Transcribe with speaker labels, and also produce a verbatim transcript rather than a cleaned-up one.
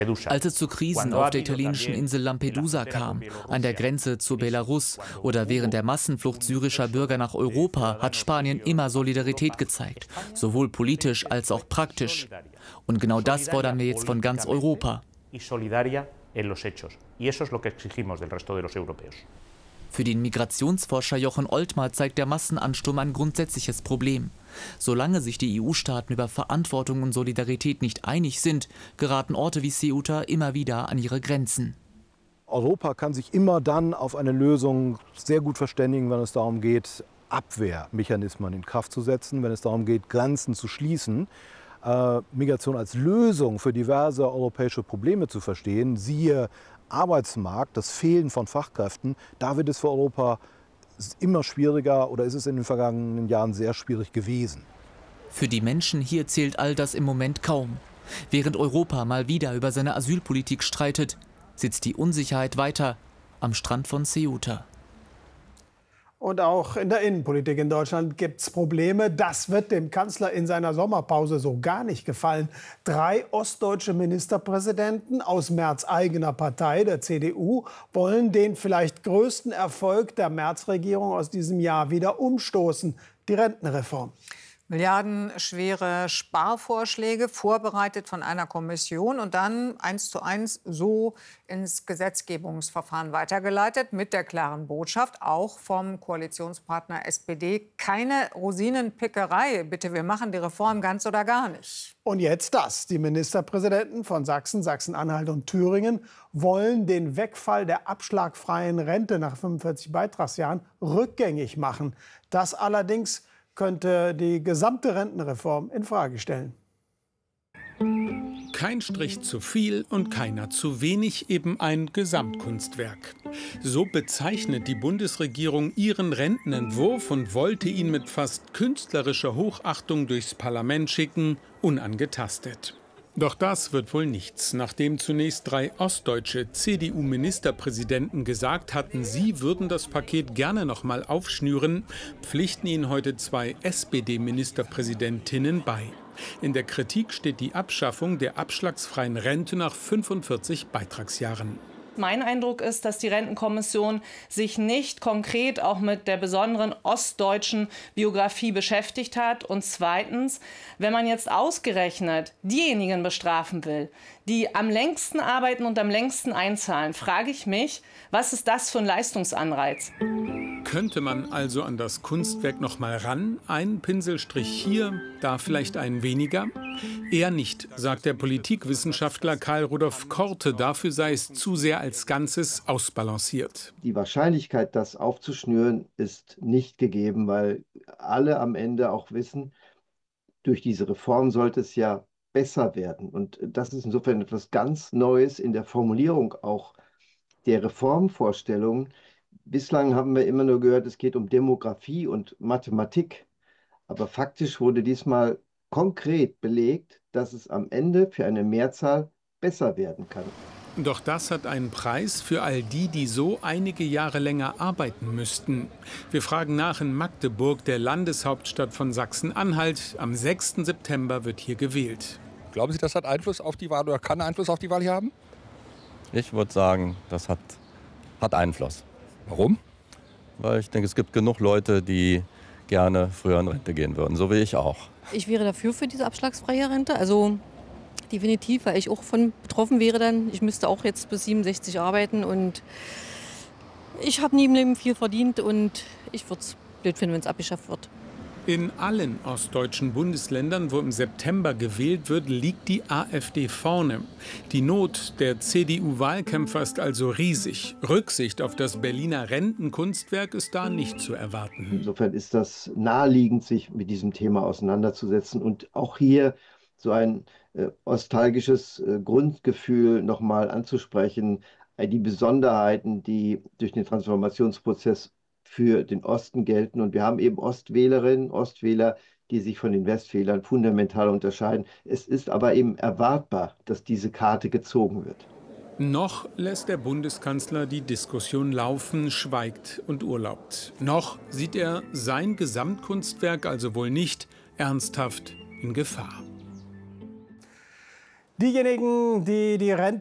Speaker 1: Als es zu Krisen auf der italienischen Insel Lampedusa kam, an der Grenze zu Belarus oder während der Massenflucht syrischer Bürger nach Europa, hat Spanien immer Solidarität gezeigt, sowohl politisch als auch praktisch. Und genau das fordern wir jetzt von ganz Europa. Für den Migrationsforscher Jochen Oltmar zeigt der Massenansturm ein grundsätzliches Problem. Solange sich die E U-Staaten über Verantwortung und Solidarität nicht einig sind, geraten Orte wie Ceuta immer wieder an ihre Grenzen.
Speaker 2: Europa kann sich immer dann auf eine Lösung sehr gut verständigen, wenn es darum geht, Abwehrmechanismen in Kraft zu setzen, wenn es darum geht, Grenzen zu schließen. Äh, Migration als Lösung für diverse europäische Probleme zu verstehen, siehe Arbeitsmarkt, das Fehlen von Fachkräften, da wird es für Europa immer schwieriger oder ist es in den vergangenen Jahren sehr schwierig gewesen.
Speaker 1: Für die Menschen hier zählt all das im Moment kaum. Während Europa mal wieder über seine Asylpolitik streitet, sitzt die Unsicherheit weiter am Strand von Ceuta.
Speaker 3: Und auch in der Innenpolitik in Deutschland gibt es Probleme. Das wird dem Kanzler in seiner Sommerpause so gar nicht gefallen. Drei ostdeutsche Ministerpräsidenten aus Merz eigener Partei, der C D U, wollen den vielleicht größten Erfolg der Merz-Regierung aus diesem Jahr wieder umstoßen, die Rentenreform.
Speaker 4: Milliardenschwere Sparvorschläge, vorbereitet von einer Kommission und dann eins zu eins so ins Gesetzgebungsverfahren weitergeleitet mit der klaren Botschaft, auch vom Koalitionspartner S P D, keine Rosinenpickerei. Bitte, wir machen die Reform ganz oder gar nicht.
Speaker 3: Und jetzt das. Die Ministerpräsidenten von Sachsen, Sachsen-Anhalt und Thüringen wollen den Wegfall der abschlagfreien Rente nach fünfundvierzig Beitragsjahren rückgängig machen. Das allerdings könnte die gesamte Rentenreform in Frage stellen.
Speaker 5: Kein Strich zu viel und keiner zu wenig, eben ein Gesamtkunstwerk. So bezeichnet die Bundesregierung ihren Rentenentwurf und wollte ihn mit fast künstlerischer Hochachtung durchs Parlament schicken, unangetastet. Doch das wird wohl nichts, nachdem zunächst drei ostdeutsche C D U-Ministerpräsidenten gesagt hatten, sie würden das Paket gerne noch mal aufschnüren, pflichten ihnen heute zwei S P D-Ministerpräsidentinnen bei. In der Kritik steht die Abschaffung der abschlagsfreien Rente nach fünfundvierzig Beitragsjahren.
Speaker 6: Mein Eindruck ist, dass die Rentenkommission sich nicht konkret auch mit der besonderen ostdeutschen Biografie beschäftigt hat. Und zweitens, wenn man jetzt ausgerechnet diejenigen bestrafen will, die am längsten arbeiten und am längsten einzahlen, frage ich mich, was ist das für ein Leistungsanreiz?
Speaker 5: Könnte man also an das Kunstwerk noch mal ran? Ein Pinselstrich hier, da vielleicht ein weniger? Eher nicht, sagt der Politikwissenschaftler Karl Rudolf Korte. Dafür sei es zu sehr als Ganzes ausbalanciert.
Speaker 7: Die Wahrscheinlichkeit, das aufzuschnüren, ist nicht gegeben, weil alle am Ende auch wissen, durch diese Reform sollte es ja besser werden. Und das ist insofern etwas ganz Neues in der Formulierung auch der Reformvorstellungen. Bislang haben wir immer nur gehört, es geht um Demografie und Mathematik. Aber faktisch wurde diesmal konkret belegt, dass es am Ende für eine Mehrzahl besser werden kann.
Speaker 5: Doch das hat einen Preis für all die, die so einige Jahre länger arbeiten müssten. Wir fragen nach in Magdeburg, der Landeshauptstadt von Sachsen-Anhalt. Am sechsten September wird hier gewählt.
Speaker 8: Glauben Sie, das hat Einfluss auf die Wahl oder kann Einfluss auf die Wahl hier haben?
Speaker 9: Ich würde sagen, das hat, hat Einfluss.
Speaker 8: Warum?
Speaker 9: Weil ich denke, es gibt genug Leute, die gerne früher in Rente gehen würden, so wie ich auch.
Speaker 10: Ich wäre dafür für diese abschlagsfreie Rente, also definitiv, weil ich auch von betroffen wäre dann. Ich müsste auch jetzt bis siebenundsechzig arbeiten und ich habe nie im Leben viel verdient und ich würde es blöd finden, wenn es abgeschafft wird.
Speaker 5: In allen ostdeutschen Bundesländern, wo im September gewählt wird, liegt die AfD vorne. Die Not der C D U-Wahlkämpfer ist also riesig. Rücksicht auf das Berliner Rentenkunstwerk ist da nicht zu erwarten.
Speaker 7: Insofern ist das naheliegend, sich mit diesem Thema auseinanderzusetzen und auch hier so ein äh, nostalgisches äh, Grundgefühl nochmal anzusprechen, äh, die Besonderheiten, die durch den Transformationsprozess für den Osten gelten. Und wir haben eben Ostwählerinnen, Ostwähler, die sich von den Westwählern fundamental unterscheiden. Es ist aber eben erwartbar, dass diese Karte gezogen wird.
Speaker 5: Noch lässt der Bundeskanzler die Diskussion laufen, schweigt und urlaubt. Noch sieht er sein Gesamtkunstwerk also wohl nicht ernsthaft in Gefahr.
Speaker 3: Diejenigen, die die Rente